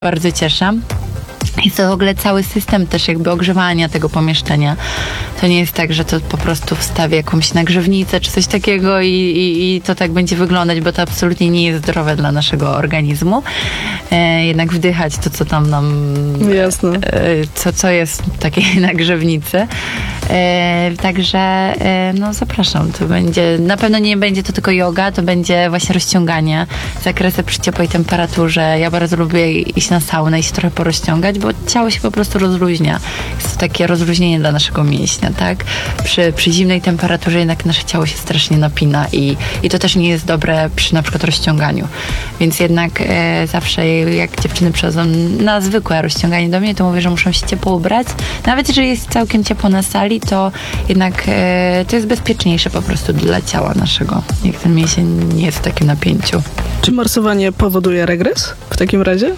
bardzo cieszę. Jest to w ogóle cały system też jakby ogrzewania tego pomieszczenia. To nie jest tak, że to po prostu wstawię jakąś nagrzewnicę czy coś takiego i to tak będzie wyglądać, bo to absolutnie nie jest zdrowe dla naszego organizmu. Jednak wdychać to, co tam nam... Jasne. Co jest w takiej nagrzewnicy. Także no zapraszam. To będzie, na pewno nie będzie to tylko joga, to będzie właśnie rozciąganie, zakresy przy ciepłej temperaturze. Ja bardzo lubię iść na saunę i się trochę porozciągać, bo ciało się po prostu rozluźnia. Jest to takie rozluźnienie dla naszego mięśnia, tak? Przy zimnej temperaturze jednak nasze ciało się strasznie napina i to też nie jest dobre przy na przykład rozciąganiu. Więc jednak zawsze jak dziewczyny przychodzą na zwykłe rozciąganie do mnie, to mówię, że muszą się ciepło ubrać. Nawet jeżeli jest całkiem ciepło na sali, to jednak to jest bezpieczniejsze po prostu dla ciała naszego, jak ten mięsień nie jest w takim napięciu. Czy morsowanie powoduje regres w takim razie?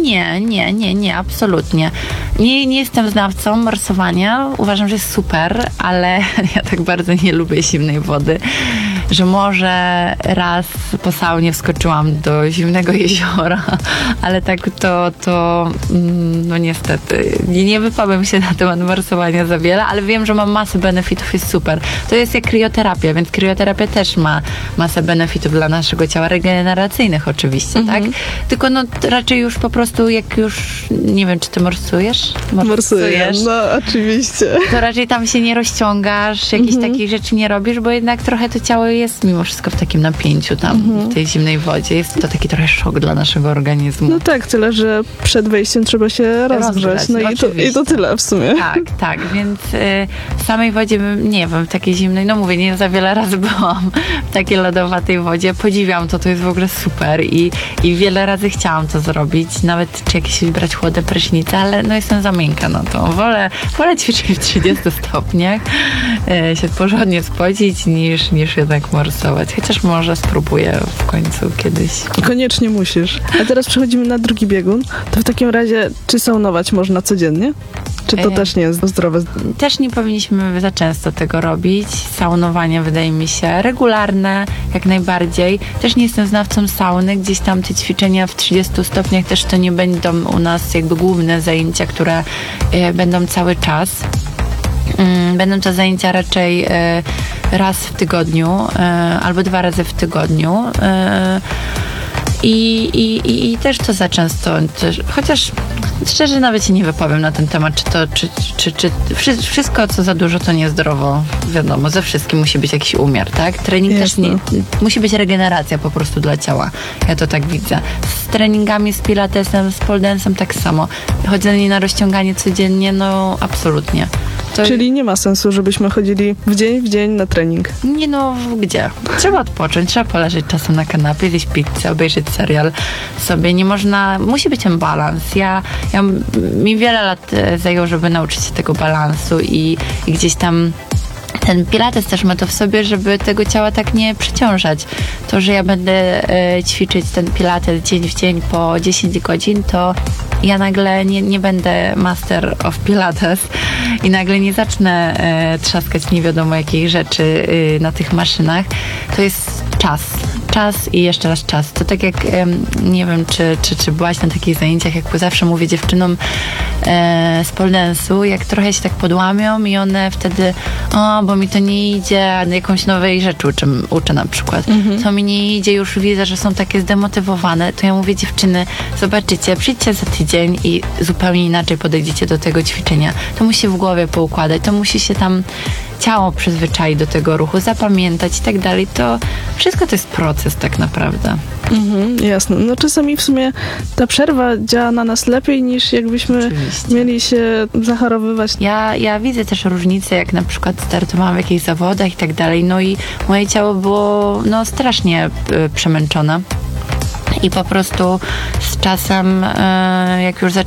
Nie, absolutnie. Nie jestem znawcą morsowania. Uważam, że jest super, ale ja tak bardzo nie lubię zimnej wody, że może raz po saunie wskoczyłam do zimnego jeziora, ale tak to no niestety nie wypowiem się na temat morsowania za wiele, ale wiem, że ma masę benefitów, jest super. To jest jak krioterapia, więc krioterapia też ma masę benefitów dla naszego ciała, regeneracyjnych oczywiście, tak? Tylko no raczej już po prostu jak już, nie wiem, czy ty morsujesz? Morsuję, no oczywiście. To raczej tam się nie rozciągasz, jakichś takich rzeczy nie robisz, bo jednak trochę to ciało jest mimo wszystko w takim napięciu tam, w tej zimnej wodzie. Jest to taki trochę szok dla naszego organizmu. No tak, tyle, że przed wejściem trzeba się rozgrzać. No i to tyle w sumie. Tak, więc w samej wodzie, nie wiem, w takiej zimnej, no mówię, nie za wiele razy byłam w takiej lodowatej wodzie. Podziwiam to jest w ogóle super i wiele razy chciałam to zrobić, nawet czy jakieś brać chłodne prysznice, ale no jestem za miękka na to. Wolę ćwiczyć w 30 stopniach, się porządnie spocić, niż jednak morsować. Chociaż może spróbuję w końcu kiedyś. Koniecznie musisz. A teraz przechodzimy na drugi biegun. To w takim razie, czy saunować można codziennie? Czy to też nie jest zdrowe? Też nie powinniśmy za często tego robić. Saunowanie wydaje mi się regularne, jak najbardziej. Też nie jestem znawcą sauny. Gdzieś tam te ćwiczenia w 30 stopniach też to nie będą u nas jakby główne zajęcia, które będą cały czas. Będą to zajęcia raczej raz w tygodniu albo 2 razy w tygodniu. I też to za często, chociaż szczerze nawet się nie wypowiem na ten temat, czy wszystko, co za dużo, to niezdrowo. Wiadomo, ze wszystkim musi być jakiś umiar, tak? Trening też nie, musi być regeneracja po prostu dla ciała. Ja to tak widzę. Z treningami, z pilatesem, z pole dance'em tak samo. Chodzenie na rozciąganie codziennie, no absolutnie. Czyli nie ma sensu, żebyśmy chodzili w dzień na trening. Nie no, gdzie? Trzeba odpocząć, trzeba poleżeć czasem na kanapie, zjeść pizzę, obejrzeć serial sobie. Nie można, musi być ten balans. Mi wiele lat zajęło, żeby nauczyć się tego balansu i gdzieś tam ten pilates też ma to w sobie, żeby tego ciała tak nie przeciążać. To, że ja będę ćwiczyć ten pilates dzień w dzień po 10 godzin, to ja nagle nie będę master of pilates i nagle nie zacznę trzaskać nie wiadomo jakich rzeczy na tych maszynach. To jest czas i jeszcze raz czas. To tak jak, nie wiem, czy byłaś na takich zajęciach, jak zawsze mówię dziewczynom z pole dance'u, jak trochę się tak podłamią i one wtedy, bo mi to nie idzie, jakąś nowej rzeczy uczę na przykład. To mi nie idzie, już widzę, że są takie zdemotywowane, to ja mówię, dziewczyny, zobaczycie, przyjdźcie za tydzień i zupełnie inaczej podejdziecie do tego ćwiczenia. To musi się w głowie poukładać, to musi się tam ciało przyzwyczaić do tego ruchu, zapamiętać i tak dalej. To wszystko to jest proces tak naprawdę. Jasne. No czasami w sumie ta przerwa działa na nas lepiej niż jakbyśmy mieli się zachorowywać. Ja widzę też różnice, jak na przykład startowałam w jakichś zawodach i tak dalej, no i moje ciało było strasznie przemęczone. I po prostu z czasem, jak już